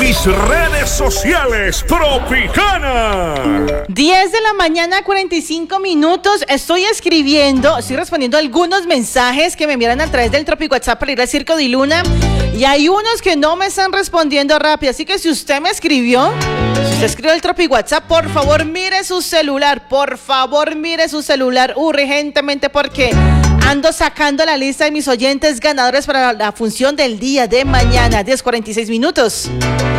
mis redes sociales, Tropicana. 10 de la mañana, 45 minutos. Estoy respondiendo algunos mensajes que me enviaron a través del Tropic WhatsApp para ir al Circo de Luna. Y hay unos que no me están respondiendo rápido. Así que si usted me escribió, si usted escribió el Tropic WhatsApp, por favor mire su celular. Por favor mire su celular urgentemente, porque ando sacando la lista de mis oyentes ganadores para la función del día de mañana. 10:46 minutos.